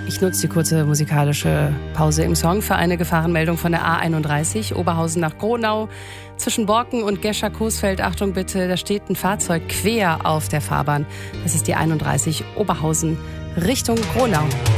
Ich nutze die kurze musikalische Pause im Song für eine Gefahrenmeldung von der A31, Oberhausen nach Gronau. Zwischen Borken und Gescher-Coesfeld, Achtung bitte, da steht ein Fahrzeug quer auf der Fahrbahn. Das ist die 31 Oberhausen Richtung Gronau.